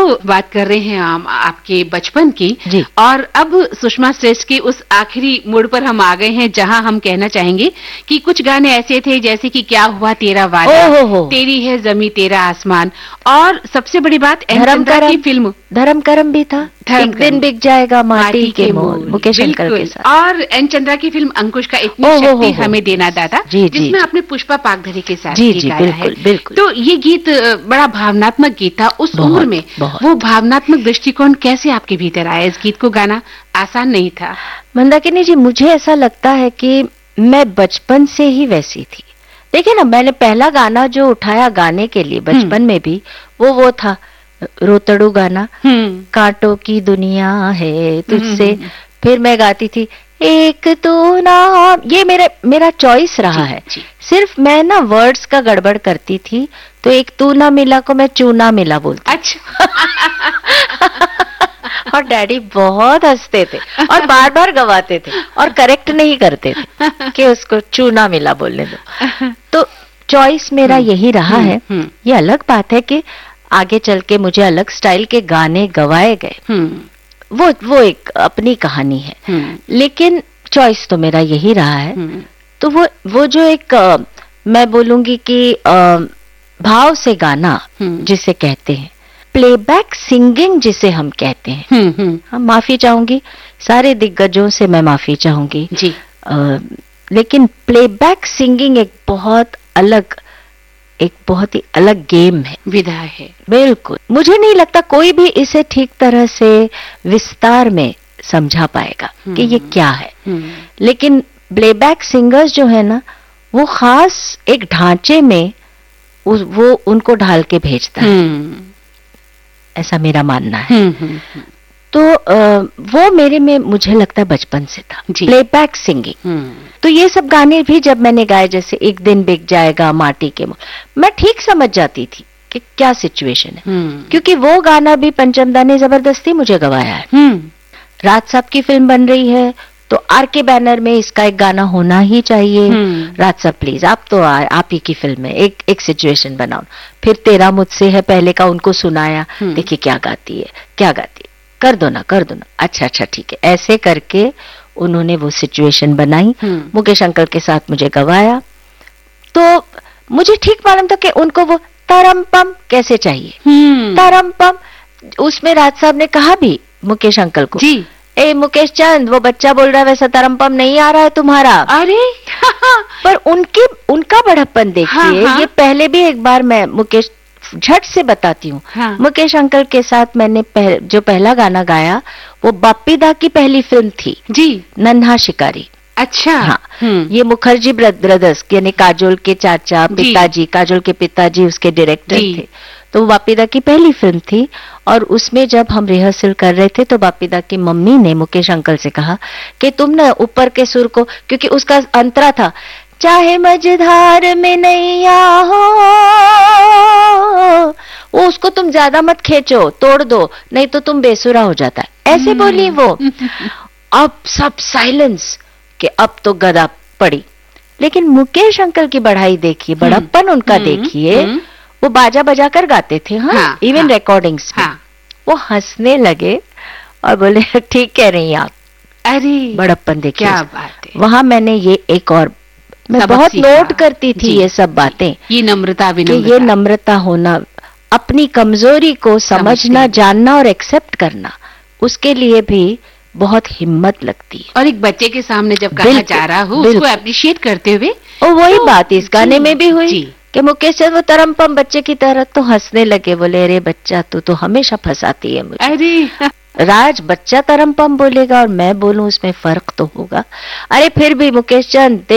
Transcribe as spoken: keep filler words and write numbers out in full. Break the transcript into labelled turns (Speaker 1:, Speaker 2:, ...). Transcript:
Speaker 1: बात कर रहे हैं हम आपके बचपन की
Speaker 2: जी।
Speaker 1: और अब सुषमा श्रेष्ठ की उस आखिरी मोड़ पर हम आ गए हैं जहां हम कहना चाहेंगे कि कुछ गाने ऐसे थे जैसे कि क्या हुआ तेरा वादा,
Speaker 2: ओ हो हो।
Speaker 1: तेरी है जमी तेरा आसमान, और सबसे बड़ी बात एन
Speaker 2: धर्म
Speaker 1: चंद्रा की
Speaker 2: करम,
Speaker 1: फिल्म
Speaker 2: धर्म करम भी था,
Speaker 1: धर्म
Speaker 2: एक दिन
Speaker 1: करम।
Speaker 2: बिक जाएगा माटी,
Speaker 1: माटी
Speaker 2: के
Speaker 1: के
Speaker 2: मोल,
Speaker 1: मोल,
Speaker 2: मुकेश अंकल
Speaker 1: बिल्कुल।
Speaker 2: के साथ।
Speaker 1: और एन चंद्रा की फिल्म अंकुश का इतनी
Speaker 2: ओ हो हो
Speaker 1: शक्ति
Speaker 2: हो।
Speaker 1: हमें देना दादा,
Speaker 2: जी, जी,
Speaker 1: जिसमें
Speaker 2: जी।
Speaker 1: आपने पुष्पा पागधरी के साथ
Speaker 2: जी,
Speaker 1: ये
Speaker 2: जी,
Speaker 1: गाया
Speaker 2: बिल्कुल,
Speaker 1: है।
Speaker 2: बिल्कुल।
Speaker 1: तो ये गीत अ, बड़ा भावनात्मक गीत था उस
Speaker 2: बहुत,
Speaker 1: उम्र में।
Speaker 2: बहुत।
Speaker 1: वो भावनात्मक दृष्टिकोण कैसे आपके भीतर आया? इस गीत को गाना आसान नहीं था।
Speaker 2: मंदाकिनी जी, मुझे ऐसा लगता है कि मैं बचपन से ही वैसी थी। देखिए ना, मैंने पहला गाना जो उठाया गाने के लिए बचपन में भी, वो वो था रोतड़ू गाना,
Speaker 1: हम्म
Speaker 2: कांटों की दुनिया है तुझसे।
Speaker 1: हम्म।
Speaker 2: फिर मैं गाती थी एक तू ना, ये मेरा मेरा चॉइस रहा
Speaker 1: जी,
Speaker 2: है।
Speaker 1: जी।
Speaker 2: सिर्फ मैं ना वर्ड्स का गड़बड़ करती थी, तो एक तू ना मिला को मैं चूना मिला बोलती।
Speaker 1: अच्छा।
Speaker 2: और डैडी बहुत हंसते थे और बार बार गवाते थे और करेक्ट नहीं करते थे कि उसको चूना मिला बोलने दो। तो चॉइस मेरा यही रहा
Speaker 1: हम्म,
Speaker 2: है।
Speaker 1: हम्म।
Speaker 2: ये अलग बात है कि आगे चल के मुझे अलग स्टाइल के गाने गवाए गए,
Speaker 1: हम्म
Speaker 2: वो वो एक अपनी कहानी है,
Speaker 1: हम्म
Speaker 2: लेकिन चॉइस तो मेरा यही रहा है।
Speaker 1: हम्म।
Speaker 2: तो वो वो जो एक अ, मैं बोलूंगी कि अ, भाव से गाना
Speaker 1: हम्म।
Speaker 2: जिसे कहते हैं, प्लेबैक सिंगिंग जिसे हम कहते हैं,
Speaker 1: हम्म हम्म।
Speaker 2: हम माफी चाहूंगी सारे दिग्गजों से, मैं माफी चाहूंगी
Speaker 1: जी।
Speaker 2: अ, लेकिन प्लेबैक सिंगिंग एक बहुत अलग एक बहुत ही अलग गेम है,
Speaker 1: विधा है।
Speaker 2: बिल्कुल। मुझे नहीं लगता कोई भी इसे ठीक तरह से विस्तार में समझा पाएगा कि ये क्या है।
Speaker 1: हम्म
Speaker 2: लेकिन प्लेबैक सिंगर्स जो है ना, वो खास एक ढांचे में उस, वो उनको ढाल के भेजता है,
Speaker 1: हम्म
Speaker 2: ऐसा मेरा मानना है।
Speaker 1: हम्म हम्म।
Speaker 2: तो आ, वो मेरे में मुझे लगता है बचपन से था,
Speaker 1: जी।
Speaker 2: Playback singing.
Speaker 1: हम्म
Speaker 2: तो ये सब गाने भी जब मैंने गाए, जैसे एक दिन बिक जाएगा माटी के मोल, मैं ठीक समझ जाती थी कि क्या सिचुएशन है,
Speaker 1: हम्म
Speaker 2: क्योंकि वो गाना भी पंचमदा ने जबरदस्ती मुझे गवाया है।
Speaker 1: हम्म।
Speaker 2: राज साहब की फिल्म बन रही है तो आर के बैनर में इसका एक गाना होना ही चाहिए।
Speaker 1: हम्म।
Speaker 2: राज साहब प्लीज, आप तो आ, आप ही की फिल्म है, एक एक सिचुएशन बनाओ। फिर तेरा मुझसे है पहले का उनको सुनाया,
Speaker 1: हम्म।
Speaker 2: देखिए क्या गाती है क्या गाती है, कर दो ना कर दो ना, अच्छा अच्छा ठीक है, ऐसे करके उन्होंने वो सिचुएशन बनाई।
Speaker 1: हम्म।
Speaker 2: मुकेश अंकल के साथ मुझे गवाया, तो मुझे ठीक मालूम था कि उनको वो तरम पम कैसे चाहिए,
Speaker 1: हम्म।
Speaker 2: तरम पम। उसमें राज साहब ने कहा भी मुकेश अंकल को,
Speaker 1: जी।
Speaker 2: ए मुकेश चंद, वो बच्चा बोल रहा है वैसा तरमपम नहीं आ रहा है तुम्हारा।
Speaker 1: अरे।
Speaker 2: पर उनके उनका बड़प्पन देखिए।
Speaker 1: हाँ, हाँ।
Speaker 2: ये पहले भी एक बार मैं मुकेश झट से बताती हूँ,
Speaker 1: हाँ।
Speaker 2: मुकेश अंकल के साथ मैंने पह, जो पहला गाना गाया वो बाप्पी दा की पहली फिल्म थी
Speaker 1: जी।
Speaker 2: नन्हा शिकारी।
Speaker 1: अच्छा।
Speaker 2: हाँ,
Speaker 1: हम्म
Speaker 2: ये मुखर्जी ब्रदर्स यानी काजोल के चाचा
Speaker 1: जी।
Speaker 2: पिताजी, काजोल के पिताजी उसके डायरेक्टर
Speaker 1: जी।
Speaker 2: थे। तो वो बापीदा की पहली फिल्म थी और उसमें जब हम रिहर्सल कर रहे थे तो बापीदा की मम्मी ने मुकेश अंकल से कहा कि तुम ना ऊपर के सुर को, क्योंकि उसका अंतरा था, चाहे मझधार में नैया हो, वो उसको तुम ज्यादा मत खींचो, तोड़ दो, नहीं तो तुम बेसुरा हो जाता है, ऐसे बोली वो। अब सब साइलेंस कि अब तो गदा पड़ी। लेकिन मुकेश अंकल की बढ़ाई देखिए, बड़प्पन उनका देखिए, वो बाजा बजा कर गाते थे। हाँ,
Speaker 1: हाँ,
Speaker 2: इवन
Speaker 1: हाँ,
Speaker 2: रिकॉर्डिंग्स में।
Speaker 1: हाँ।
Speaker 2: वो हंसने लगे और बोले ठीक कह रही हैं आप।
Speaker 1: अरे
Speaker 2: बड़प्पन देखिए,
Speaker 1: क्या बात है।
Speaker 2: वहां मैंने ये एक और, मैं
Speaker 1: सबक
Speaker 2: बहुत
Speaker 1: सीखा।
Speaker 2: नोट करती थी
Speaker 1: जी,
Speaker 2: ये सब बातें,
Speaker 1: ये नम्रता
Speaker 2: कि
Speaker 1: विनम्रता,
Speaker 2: ये नम्रता होना, अपनी कमजोरी को समझना, जानना और एक्सेप्ट करना, उसके लिए भी बहुत हिम्मत लगती है।
Speaker 1: और एक बच्चे के सामने जब कहा
Speaker 2: बिल्कुल,
Speaker 1: जा रहा हो उसको
Speaker 2: बिल्कुल।
Speaker 1: अप्रिशिएट करते हुए,
Speaker 2: और वही
Speaker 1: तो
Speaker 2: बात इस गाने
Speaker 1: जी,
Speaker 2: में भी हुई
Speaker 1: जी।
Speaker 2: कि मुकेश चंद वो तरमपम बच्चे की तरह, तो हंसने लगे, बोले अरे बच्चा तू तो हमेशा फंसाती है मुझे।
Speaker 1: अरे
Speaker 2: राज बच्चा तरमपम बोलेगा और मैं बोलूं, उसमें फर्क तो होगा। अरे फिर भी मुकेश चंद